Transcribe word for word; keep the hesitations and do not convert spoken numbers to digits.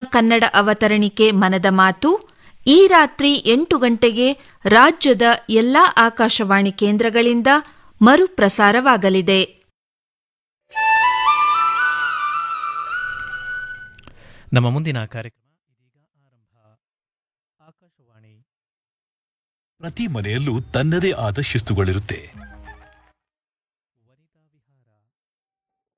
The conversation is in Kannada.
ಕನ್ನಡ ಅವತರಣಿಕೆ ಮನದ ಮಾತು ಈ ರಾತ್ರಿ ಎಂಟು ಗಂಟೆಗೆ ರಾಜ್ಯದ ಎಲ್ಲಾ ಆಕಾಶವಾಣಿ ಕೇಂದ್ರಗಳಿಂದ ಮರುಪ್ರಸಾರವಾಗಲಿದೆ. ನಮ್ಮ ಮುಂದಿನ ಕಾರ್ಯಕ್ರಮ ಇದೀಗ ಆರಂಭ. ಆಕಾಶವಾಣಿ. ಪ್ರತಿ ಮನೆಯಲ್ಲೂ ತನ್ನದೇ ಆದ ಶಿಸ್ತುಗಳಿರುತ್ತೆ.